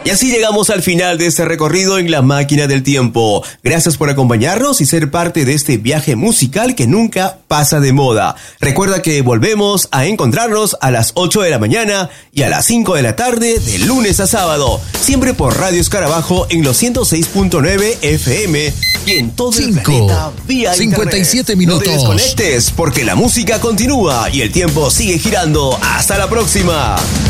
Y así llegamos al final de este recorrido en la máquina del tiempo. Gracias por acompañarnos y ser parte de este viaje musical que nunca pasa de moda. Recuerda que volvemos a encontrarnos a las 8 de la mañana y a las 5 de la tarde de lunes a sábado. Siempre por Radio Escarabajo en los 106.9 FM y en todo el planeta vía 57 internet. minutos. No te desconectes porque la música continúa y el tiempo sigue girando. ¡Hasta la próxima!